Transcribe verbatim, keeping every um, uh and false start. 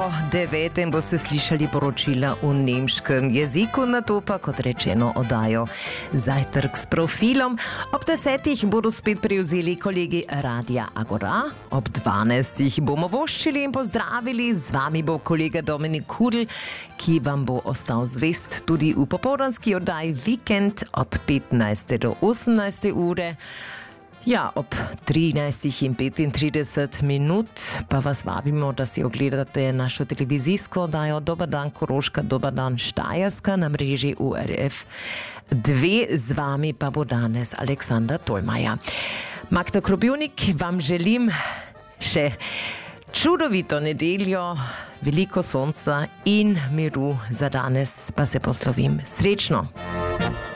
Po devetem boste slišali poročila v nemškem jeziku, na to pa, kot rečeno, oddajo Zajtrk s profilom. Ob desetih bodo spet prevzeli kolegi Radia Agora, ob dvanajstih bomo voščili in pozdravili, z vami bo kolega Dominik Kudl, ki vam bo ostal zvest tudi v popoldanski oddaji Vikend od petnajste do osemnajste ure. Ja, ob trinajstih in petintrideset minut pa vas vabimo, da si ogledate našo televizijsko oddajo Dober dan Koroška, Dober dan Štajerska na mreži U R F dve. Z vami pa bo danes Aleksandar Tolmaja. Magda Krobjunik, vam želim še čudovito nedeljo, veliko sonca in miru. Za danes pa se poslovim. Srečno!